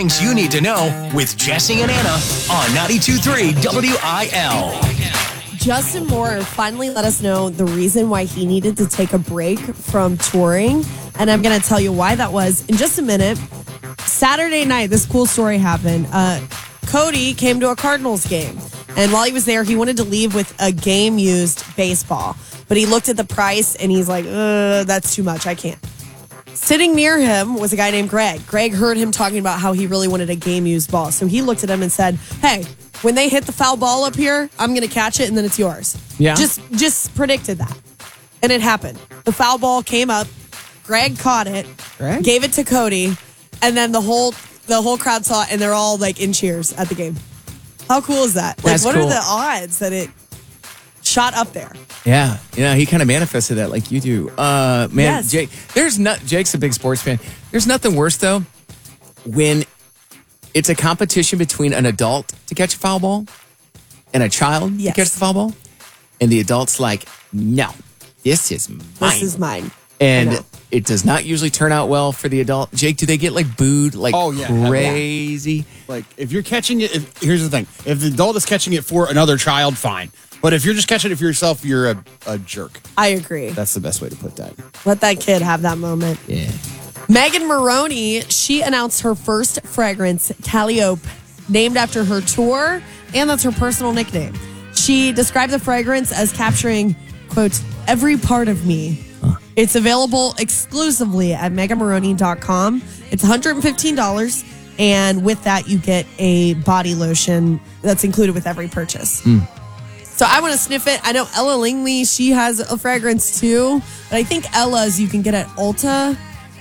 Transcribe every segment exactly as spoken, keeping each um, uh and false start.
things you need to know with Jesse and Anna on ninety-two point three W I L. Justin Moore finally let us know the reason why he needed to take a break from touring. And I'm going to tell you why that was in just a minute. Saturday night, this cool story happened. Uh, Cody came to a Cardinals game. And while he was there, he wanted to leave with a game-used baseball. But he looked at the price and he's like, uh, that's too much. I can't. Sitting near him was a guy named Greg. Greg heard him talking about how he really wanted a game-used ball. So he looked at him and said, hey, when they hit the foul ball up here, I'm going to catch it and then it's yours. Yeah. Just, just predicted that. And it happened. The foul ball came up. Greg caught it, Greg? gave it to Cody, and then the whole the whole crowd saw it and they're all like in cheers at the game. How cool is that? Like, That's what cool. are the odds that it shot up there? Yeah, yeah, he kind of manifested that like you do. Uh, man, Yes. Jake, there's not. Jake's a big sports fan. There's nothing worse though when it's a competition between an adult to catch a foul ball and a child Yes. to catch the foul ball, and the adult's like, "No, this is mine. This is mine." I And know. it does not usually turn out well for the adult. Jake, do they get like booed like Oh, yeah. crazy? Like, if you're catching it, if, here's the thing. If the adult is catching it for another child, fine. But if you're just catching it for yourself, you're a, a jerk. I agree. That's the best way to put that. Let that kid have that moment. Yeah. Megan Maroney, she announced her first fragrance, Calliope, named after her tour, and that's her personal nickname. She described the fragrance as capturing, quote, every part of me. Huh. It's available exclusively at megan maroney dot com. It's one hundred fifteen dollars, and with that, you get a body lotion that's included with every purchase. Mm. So I want to sniff it. I know Ella Langley, she has a fragrance too, but I think Ella's you can get at Ulta,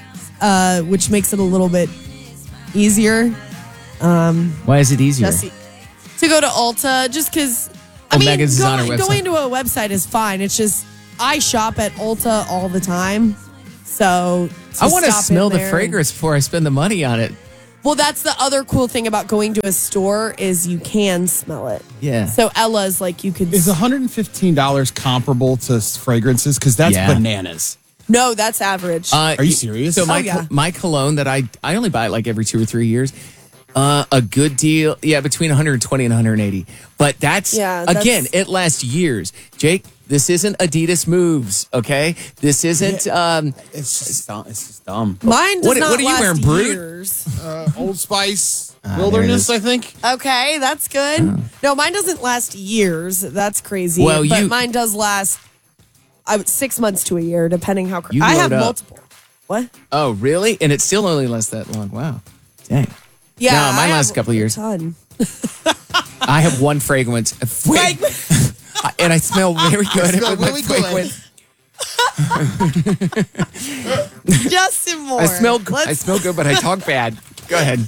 uh, which makes it a little bit easier. Um, Why is it easier? Jesse, to go to Ulta, just because, I Oh, mean, Megan's is on her going, website. going to a website is fine. It's just, I shop at Ulta all the time. So I want to stop in smell the there- fragrance before I spend the money on it. Well, that's the other cool thing about going to a store is you can smell it. Yeah. So Ella's like you could. Is one hundred fifteen dollars comparable to fragrances? Because that's Yeah. bananas. No, that's average. Uh, Are you serious? So my Oh, yeah. my cologne that I I only buy it like every two or three years. Uh, a good deal, yeah, between one hundred twenty and one hundred eighty. But that's, Yeah, that's- again, it lasts years. Jake, this isn't Adidas Moves, okay? This isn't. Um, It's just dumb. It's just dumb. Mine does what- not what are you last wearing, Brood? years. Uh, Old Spice Ah, Wilderness, there I think. Okay, that's good. No, mine doesn't last years. That's crazy. Well, but you- mine does last I would, six months to a year, depending how. Cr- You I have load up. multiple. What? oh, really? And it still only lasts that long. Wow. Dang. Yeah, No, mine I lasts have a couple of years. ton. I have one fragrance. Wait. And I smell very good. smell with my really good. fragrance. Justin Moore. I smell. I Let's- smell good, but I talk bad. Go ahead.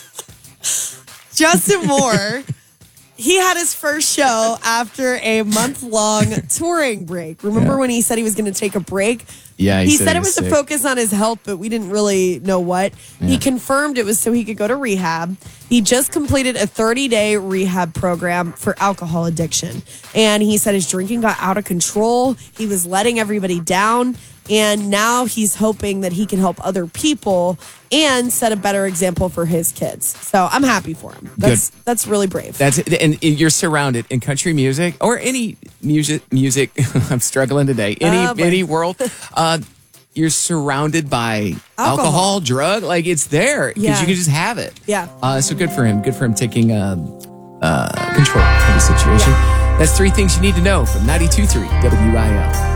Justin Moore. He had his first show after a month-long touring break. Remember Yeah. when he said he was going to take a break? Yeah, he he, said said he it was was to sick. focus on his health, but we didn't really know what. He Yeah. confirmed it was so he could go to rehab. He just completed a thirty-day rehab program for alcohol addiction. And he said his drinking got out of control. He was letting everybody down. And now he's hoping that he can help other people and set a better example for his kids. So I'm happy for him. That's that's really brave. That's it. And you're surrounded in country music or any music. Music. I'm struggling today. Any Oh, boy. any world. Uh, you're surrounded by alcohol, Alcohol. drug. Like it's there because Yeah. you can just have it. Yeah. Uh, so good for him. Good for him taking um, uh, control of the situation. That's three things you need to know from ninety-two point three W I L.